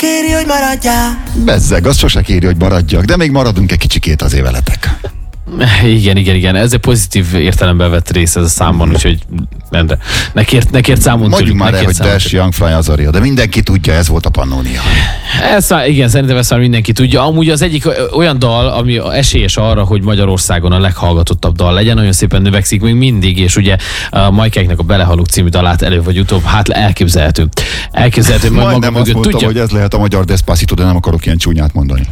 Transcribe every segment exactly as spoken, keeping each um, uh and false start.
kéri, hogy maradjál. Bezzeg, az sose kéri, hogy maradjak, de még maradunk egy kicsikét azért veletek. Igen, igen, igen. Ez egy pozitív értelemben vett rész ez a számban, úgyhogy rendre. Ne kért, ne kért számon tőlük. Mondjuk már el, hogy Dash, Young, Fry, Azaria, de mindenki tudja, ez volt a Pannónia. Ez, igen, szerintem ezt már mindenki tudja. Amúgy az egyik olyan dal, ami esélyes arra, hogy Magyarországon a leghallgatottabb dal legyen, nagyon szépen növekszik még mindig, és ugye a Majkáknak a Belehalok című dalát előbb vagy utóbb, hát elképzelhető. Elképzelhető, majd maga mögött mondtam, tudja. Hogy ez lehet a magyar Despacito, de nem akarok ilyen csúnyát mondani.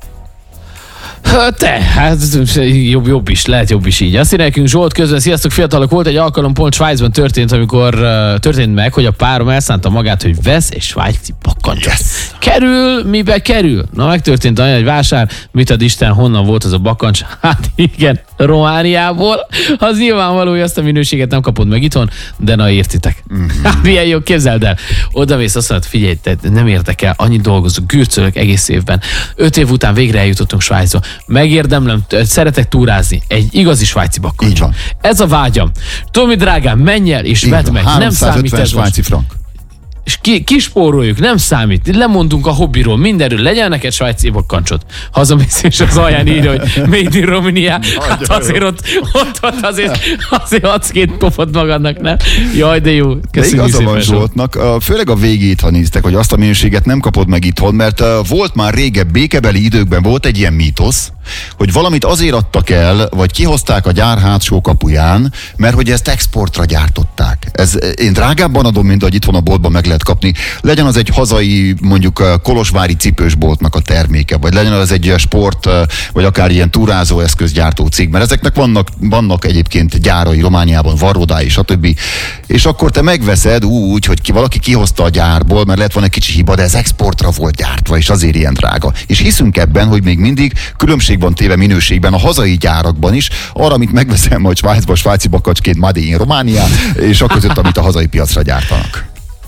Te, hát jobb, jobb is, lehet jobb is így. Azt írja nekünk Zsolt közben, sziasztok fiatalok, volt egy alkalom, pont Svájcban történt, amikor uh, történt meg, hogy a párom elszánta magát, hogy vesz egy svájci bakkancsot. Yes. Kerül, mibe kerül? Na, megtörtént olyan egy vásár, mit ad Isten, honnan volt az a bakkancs? Hát igen, Romániából. Az nyilvánvaló, hogy azt a minőséget nem kapod meg itthon, de na értitek. Mm-hmm. Hát milyen jó, képzeld el. Oda mész, azt mondod, figyelj, te nem értek el, annyit dolgozok, gürcölök egész évben. Öt év után végre eljutottunk Svájcba. Megérdemlem, szeretek túrázni. Egy igazi svájci bakkancs. Ez a vágyam. Tudom, mi drágám, menj el és vedd meg. Nem számít ez svájci frank. És ki, kispóroljuk, nem számít. Lemondunk a hobbiról, mindenről. Legyen neked svájci bakkancsot. Hazamész és az alján írja, hogy Made in Romania. Hát azért ott, ott, ott azért, azért adsz két pofot magadnak, nem? Jaj, de jó. Köszönjük szépen. Van Zsoltnak, főleg a végét, ha néztek, hogy azt a minőséget nem kapod meg itthon, mert volt már régebb békebeli időkben volt egy ilyen mítosz, hogy valamit azért adtak el, vagy kihozták a gyár hátsó kapuján, mert hogy ezt exportra gyártották. Ez, én drágábban adom, mint ahogy itthon a boltban meg lehet kapni. Legyen az egy hazai, mondjuk kolozsvári cipősboltnak a terméke, vagy legyen az egy sport, vagy akár ilyen túrázó eszközgyártó cég, mert ezeknek vannak, vannak egyébként gyárai Romániában, Varrodái, stb. És akkor te megveszed úgy, hogy ki, valaki kihozta a gyárból, mert lehet van egy kicsi hiba, de ez exportra volt gyártva, és azért ilyen drága. És hiszünk ebben, hogy még mindig különbség van téve minőségben a hazai gyárakban is, arra, amit megveszem majd Svájcba, svájci bakkancsként Made in Románia, és a között, amit a hazai piacra gyártanak.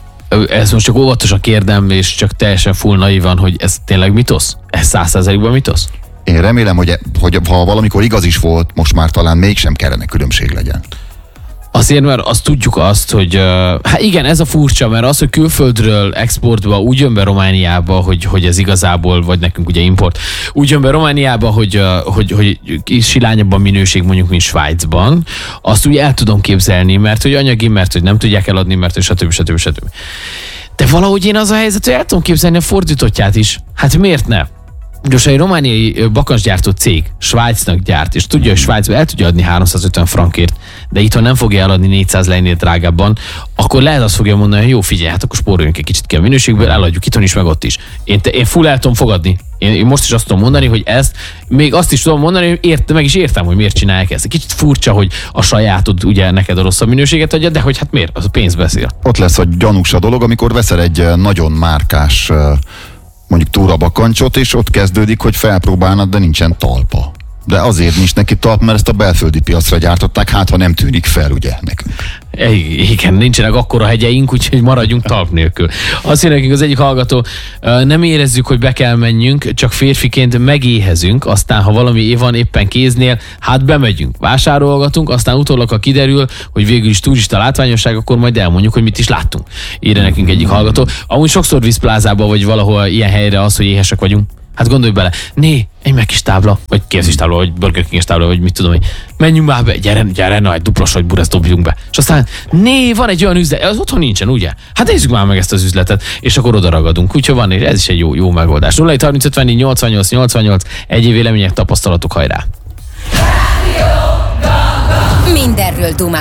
Ez most csak óvatosan kérdem, és csak teljesen full naívan, hogy ez tényleg mitosz? Ez száz százalékban mitosz? Én remélem, hogy, hogy ha valamikor igaz is volt, most már talán mégsem kellene különbség legyen. Azért, mert azt tudjuk azt, hogy uh, hát igen, ez a furcsa, mert az, hogy külföldről exportba úgy jön be Romániába, hogy, hogy ez igazából, vagy nekünk ugye import, úgy jön be Romániába, hogy, uh, hogy, hogy silányabban minőség mondjuk, mint Svájcban, azt úgy el tudom képzelni, mert hogy anyagi, mert hogy nem tudják eladni, mert hogy stb. stb. stb. De valahogy én az a helyzet, hogy el tudom képzelni a fordítottját is. Hát miért ne? Gyorsan egy romániai bakkancsgyártó cég Svájcnak gyárt, és tudja, hogy Svájcban el tudja adni háromszázötven frankért, de itthon nem fogja eladni négyszáz lennél drágábban, akkor lehet azt fogja mondani, hogy jó, figyelj, hát akkor spóroljunk egy kicsit ki a minőségből, eladjuk itthon is, meg ott is. Én, te, én full el tudom fogadni. Én, én most is azt tudom mondani, hogy ezt, még azt is tudom mondani, hogy ért, meg is értem, hogy miért csinálják ezt. Kicsit furcsa, hogy a sajátod ugye neked a rosszabb minőséget adja, de hogy hát miért? Az a pénz beszél. Ott lesz a gyanús a dolog, amikor veszel egy nagyon márkás mondjuk túrabakkancsot, és ott kezdődik, hogy felpróbálnod, de nincsen talpa. De azért nincs neki talp, mert ezt a belföldi piacra gyártották, hát ha nem tűnik fel, ugye, nekünk. Igen, nincsenek akkora hegyeink, úgyhogy maradjunk talp nélkül. Azt mondja nekünk az egyik hallgató, nem érezzük, hogy be kell menjünk, csak férfiként megéhezünk, aztán ha valami van éppen kéznél, hát bemegyünk, vásárolgatunk, aztán utólag, ha kiderül, hogy végül is turista látványosság, akkor majd elmondjuk, hogy mit is láttunk. Írja nekünk egyik hallgató. Amúgy sokszor visz plázába, vagy valahol ilyen helyre az, hogy éhesek vagyunk. Hát gondolj bele, né, egy meg kis tábla, vagy ká ef cés tábla, vagy Burger King-es tábla, vagy mit tudom, hogy menjünk már be, gyere, gyere, na, egy duplos vagy burezt dobjunk be. És aztán, né, van egy olyan üzlet, az otthon nincsen, ugye? Hát nézzük már meg ezt az üzletet, és akkor oda ragadunk. Úgyhogy van, ez is egy jó, jó megoldás. nulla egy harminc ötvennégy nyolcvannyolc nyolcvannyolc, egyéb vélemények, tapasztalatok, hajrá! Mindenről dumálunk.